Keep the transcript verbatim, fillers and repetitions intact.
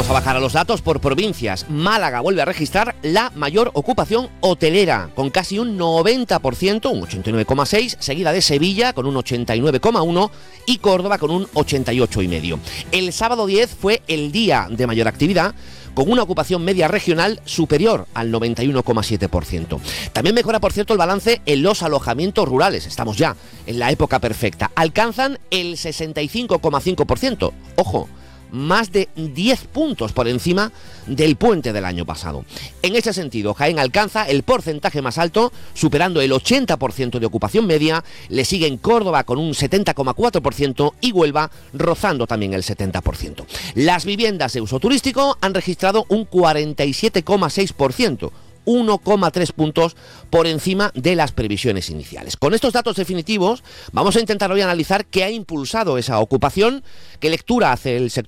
Vamos a bajar a los datos por provincias. Málaga vuelve a registrar la mayor ocupación hotelera, con casi un noventa por ciento, un ochenta y nueve coma seis por ciento, seguida de Sevilla con un ochenta y nueve coma uno por ciento y Córdoba con un ochenta y ocho coma cinco por ciento. El sábado diez fue el día de mayor actividad, con una ocupación media regional superior al noventa y uno coma siete por ciento. También mejora, por cierto, el balance en los alojamientos rurales. Estamos ya en la época perfecta. Alcanzan el sesenta y cinco coma cinco por ciento. Ojo, más de diez puntos por encima del puente del año pasado. En ese sentido, Jaén alcanza el porcentaje más alto, superando el ochenta por ciento de ocupación media. Le siguen Córdoba con un setenta coma cuatro por ciento y Huelva rozando también el setenta por ciento. Las viviendas de uso turístico han registrado un cuarenta y siete coma seis por ciento, uno coma tres puntos por encima de las previsiones iniciales. Con estos datos definitivos vamos a intentar hoy analizar qué ha impulsado esa ocupación, qué lectura hace el sector